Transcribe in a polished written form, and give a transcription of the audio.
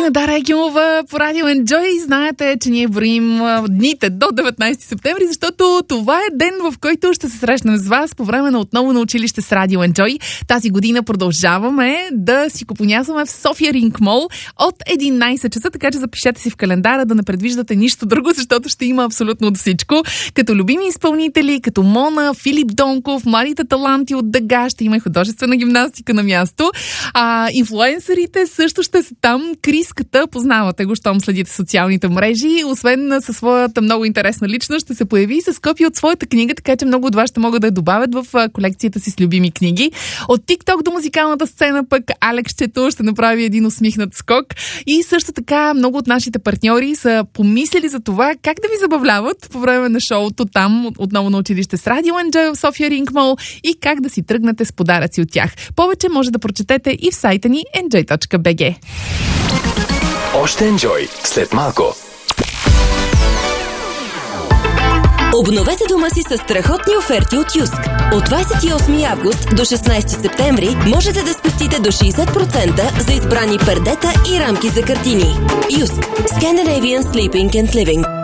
на Дара Екимова по Радио Enjoy. Знаете, че ние броим дните до 19 септември, защото това е ден, в който ще се срещнем с вас по време на отново на училище с Радио Enjoy. Тази година продължаваме да си купонясваме в София Ринг Мол от 11 часа, така че запишете си в календара да не предвиждате нищо друго, защото ще има абсолютно от всичко. Като любими изпълнители, като Мона, Филип Донков, младите таланти от Дъга, ще има и художествена гимнастика на място. Инфлуенсърите също ще са там. Криската, познавате го, щом следите социалните мрежи. Освен със своята много интересна личност, ще се появи с копия от своята книга, така че много от вас ще могат да я добавят в колекцията си с любими книги. От TikTok до музикалната сцена пък Алекс Чето ще направи един усмихнат скок. И също така много от нашите партньори са помислили за това как да ви забавляват по време на шоуто там, отново на училище с Радио Enjoy в София Ринг Мол и как да си тръгнете с подаръци от тях. Повече може да прочетете и в сайта ни enjoy.bg. Още Enjoy след малко. Обновете дома си с страхотни оферти от Юск. От 28 август до 16 септември можете да спестите до 60% за избрани пердета и рамки за картини. Юск. Scandinavian Sleeping and Living.